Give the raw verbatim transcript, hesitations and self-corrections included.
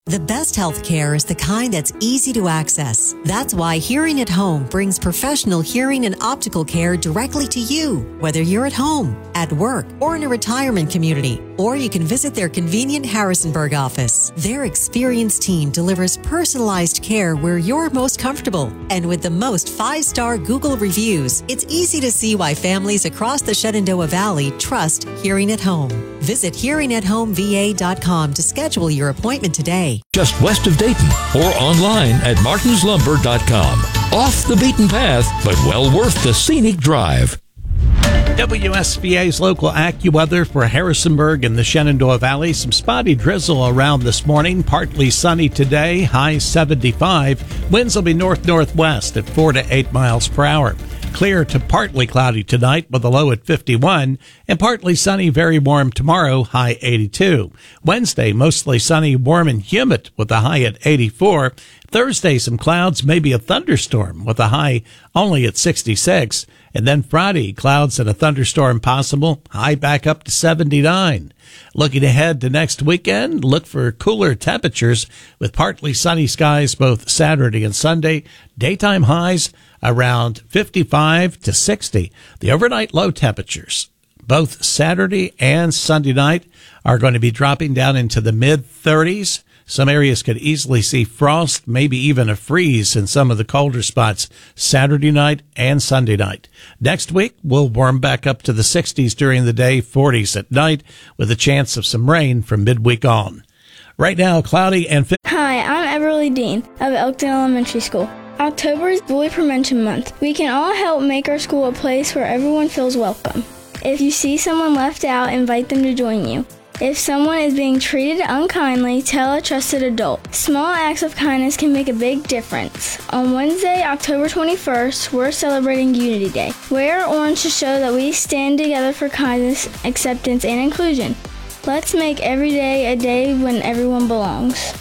The best health care is the kind that's easy to access. That's why Hearing at Home brings professional hearing and optical care directly to you, whether you're at home, at work, or in a retirement community. Or you can visit their convenient Harrisonburg office. Their experienced team delivers personalized care where you're most comfortable. And with the most five-star Google reviews, it's easy to see why families across the Shenandoah Valley trust Hearing at Home. Visit hearing at home v a dot com to schedule your appointment today. Just west of Dayton or online at martins lumber dot com. Off the beaten path, but well worth the scenic drive. W S V A's local AccuWeather for Harrisonburg and the Shenandoah Valley. Some spotty drizzle around this morning. Partly sunny today, high seventy-five. Winds will be north-northwest at four to eight miles per hour. Clear to partly cloudy tonight with a low at fifty-one, and partly sunny, very warm tomorrow, high eighty-two. Wednesday, mostly sunny, warm and humid with a high at eighty-four. Thursday, some clouds, maybe a thunderstorm with a high only at sixty-six. And then Friday, clouds and a thunderstorm possible, high back up to seventy-nine. Looking ahead to next weekend, look for cooler temperatures with partly sunny skies both Saturday and Sunday. Daytime highs around fifty-five to sixty. The overnight low temperatures, both Saturday and Sunday night, are going to be dropping down into the mid-thirties. Some areas could easily see frost, maybe even a freeze in some of the colder spots Saturday night and Sunday night. Next week, we'll warm back up to the sixties during the day, forties at night, with a chance of some rain from midweek on. Right now, cloudy and... Fi- Hi, I'm Everly Dean of Elkton Elementary School. October is Bully Prevention Month. We can all help make our school a place where everyone feels welcome. If you see someone left out, invite them to join you. If someone is being treated unkindly, tell a trusted adult. Small acts of kindness can make a big difference. On Wednesday, October twenty-first, we're celebrating Unity Day. Wear orange to show that we stand together for kindness, acceptance, and inclusion. Let's make every day a day when everyone belongs.